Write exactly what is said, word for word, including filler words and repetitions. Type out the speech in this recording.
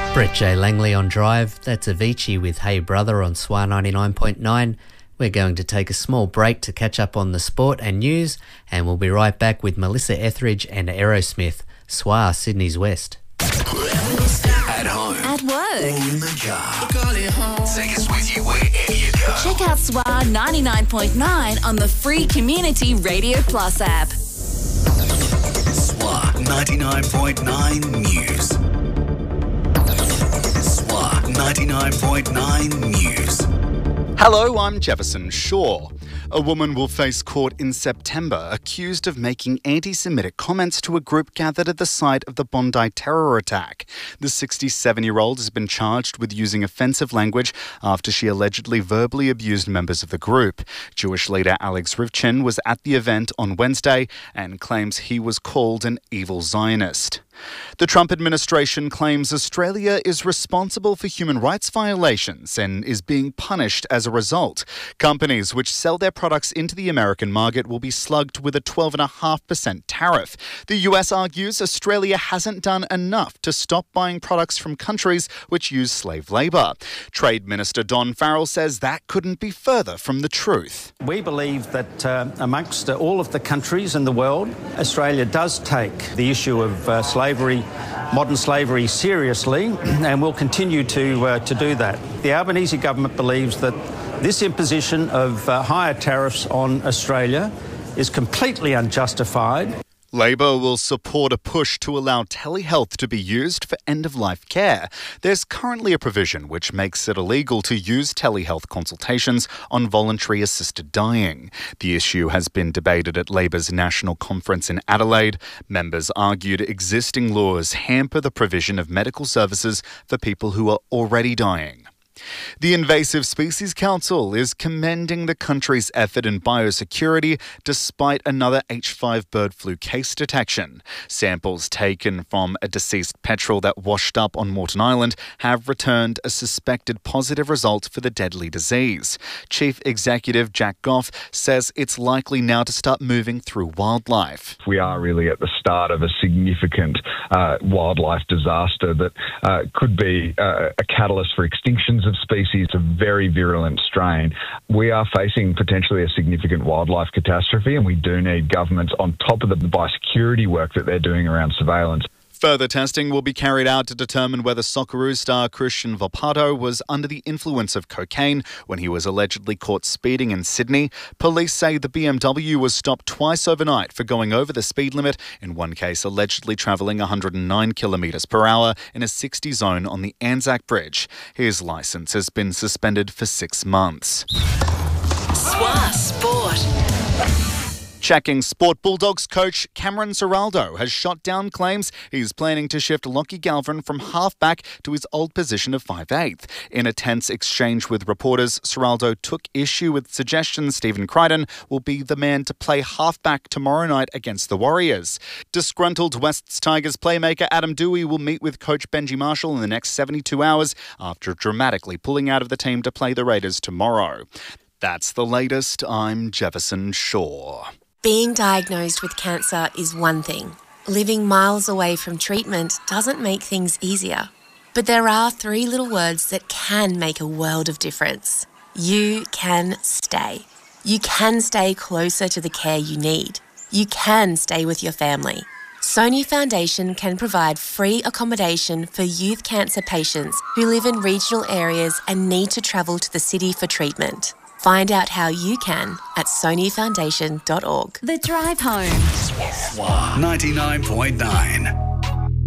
Brett J. Langley on Drive. That's Avicii with Hey Brother on S W A ninety-nine point nine. We're going to take a small break to catch up on the sport and news, and we'll be right back with Melissa Etheridge and Aerosmith. S W A, Sydney's West. At home. At work. Or in the car. Take us with you wherever you go. Check out S W A ninety-nine point nine on the free Community Radio Plus app. S W A ninety-nine point nine News. S W A ninety-nine point nine News. Hello, I'm Jefferson Shaw. A woman will face court in September accused of making anti-Semitic comments to a group gathered at the site of the Bondi terror attack. The sixty-seven-year-old has been charged with using offensive language after she allegedly verbally abused members of the group. Jewish leader Alex Rivchin was at the event on Wednesday and claims he was called an evil Zionist. The Trump administration claims Australia is responsible for human rights violations and is being punished as a result. Companies which sell their products into the American market will be slugged with a twelve point five percent tariff. The U S argues Australia hasn't done enough to stop buying products from countries which use slave labour. Trade Minister Don Farrell says that couldn't be further from the truth. We believe that uh, amongst uh, all of the countries in the world, Australia does take the issue of uh, slavery, modern slavery, seriously, and will continue to uh, to do that. The Albanese government believes that this imposition of uh, higher tariffs on Australia is completely unjustified. Labor will support a push to allow telehealth to be used for end-of-life care. There's currently a provision which makes it illegal to use telehealth consultations on voluntary assisted dying. The issue has been debated at Labor's National Conference in Adelaide. Members argued existing laws hamper the provision of medical services for people who are already dying. The Invasive Species Council is commending the country's effort in biosecurity despite another H five bird flu case detection. Samples taken from a deceased petrel that washed up on Moreton Island have returned a suspected positive result for the deadly disease. Chief Executive Jack Goff says it's likely now to start moving through wildlife. We are really at the start of a significant uh, wildlife disaster that uh, could be uh, a catalyst for extinctions of species, a very virulent strain. We are facing potentially a significant wildlife catastrophe, and we do need governments on top of the biosecurity work that they're doing around surveillance. Further testing will be carried out to determine whether Socceroos star Christian Volpato was under the influence of cocaine when he was allegedly caught speeding in Sydney. Police say the B M W was stopped twice overnight for going over the speed limit, in one case allegedly travelling one hundred nine kilometres per hour in a sixty zone on the Anzac Bridge. His licence has been suspended for six months. S W A Sport. Checking Sport Bulldogs coach Cameron Ciraldo has shot down claims he's planning to shift Lockie Galvin from halfback to his old position of five eighth. In a tense exchange with reporters, Ciraldo took issue with suggestions Stephen Crichton will be the man to play halfback tomorrow night against the Warriors. Disgruntled Wests Tigers playmaker Adam Dewey will meet with coach Benji Marshall in the next seventy-two hours after dramatically pulling out of the team to play the Raiders tomorrow. That's the latest. I'm Jefferson Shaw. Being diagnosed with cancer is one thing. Living miles away from treatment doesn't make things easier. But there are three little words that can make a world of difference. You can stay. You can stay closer to the care you need. You can stay with your family. Sony Foundation can provide free accommodation for youth cancer patients who live in regional areas and need to travel to the city for treatment. Find out how you can at sony foundation dot org. The Drive Home. S W A ninety-nine point nine.